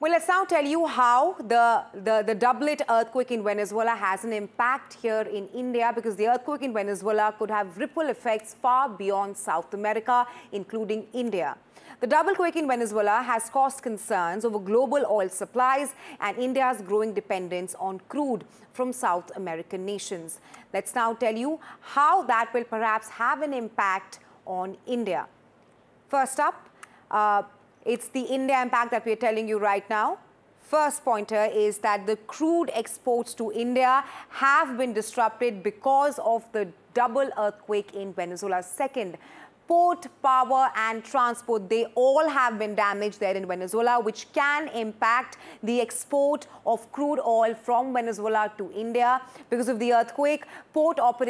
Well, let's now tell you how the doublet earthquake in Venezuela has an impact here in India, because the earthquake in Venezuela could have ripple effects far beyond South America, including India. The double quake in Venezuela has caused concerns over global oil supplies and India's growing dependence on crude from South American nations. Let's now tell you how that will perhaps have an impact on India. First up, it's the India impact that we're telling you right now. First pointer is that the crude exports to India have been disrupted because of the double earthquake in Venezuela. Second, port, power and transport, they all have been damaged there in Venezuela, which can impact the export of crude oil from Venezuela to India. Because of the earthquake, port operations